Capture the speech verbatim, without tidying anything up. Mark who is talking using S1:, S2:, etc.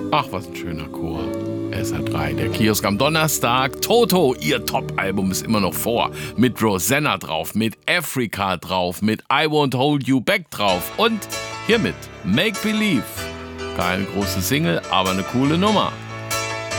S1: Ach, was ein schöner Chor. S R drei, der Kiosk am Donnerstag. Toto, ihr Top-Album ist immer noch vor. Mit Rosanna drauf, mit Africa drauf, mit I Won't Hold You Back drauf und hiermit Make Believe. Keine große Single, aber eine coole Nummer.